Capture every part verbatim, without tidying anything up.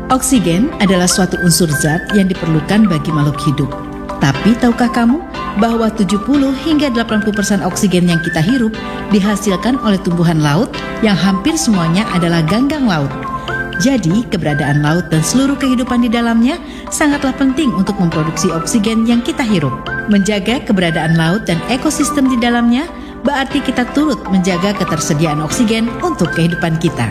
Oksigen adalah suatu unsur zat yang diperlukan bagi makhluk hidup. Tapi tahukah kamu bahwa tujuh puluh hingga delapan puluh persen oksigen yang kita hirup dihasilkan oleh tumbuhan laut yang hampir semuanya adalah ganggang laut. Jadi, keberadaan laut dan seluruh kehidupan di dalamnya sangatlah penting untuk memproduksi oksigen yang kita hirup. Menjaga keberadaan laut dan ekosistem di dalamnya berarti kita turut menjaga ketersediaan oksigen untuk kehidupan kita.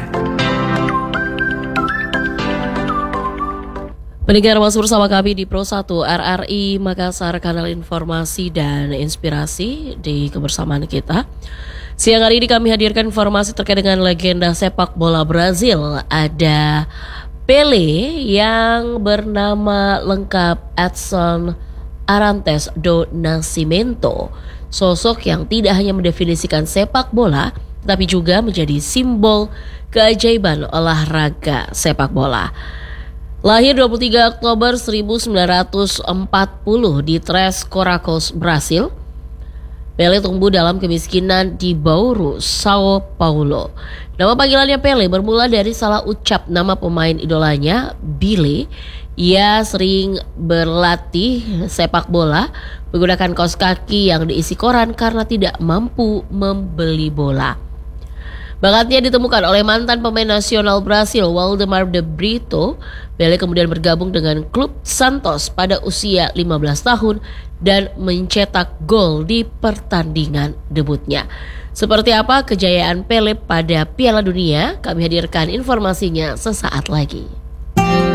Pendengar, masih bersama kami di Pro satu R R I Makassar, kanal informasi dan inspirasi di kebersamaan kita. Siang hari ini kami hadirkan informasi terkait dengan legenda sepak bola Brazil. Ada Pelé yang bernama lengkap Edson Arantes do Nascimento. Sosok yang tidak hanya mendefinisikan sepak bola, tapi juga menjadi simbol keajaiban olahraga sepak bola. Lahir dua puluh tiga Oktober seribu sembilan ratus empat puluh di Três Coracoes, Brasil. Pelé tumbuh dalam kemiskinan di Bauru, Sao Paulo. Nama panggilannya Pelé bermula dari salah ucap nama pemain idolanya, Billy. Ia sering berlatih sepak bola menggunakan kaos kaki yang diisi koran karena tidak mampu membeli bola. Bakatnya ditemukan oleh mantan pemain nasional Brasil, Waldemar de Brito. Pelé kemudian bergabung dengan klub Santos pada usia lima belas tahun dan mencetak gol di pertandingan debutnya. Seperti apa kejayaan Pelé pada Piala Dunia? Kami hadirkan informasinya sesaat lagi.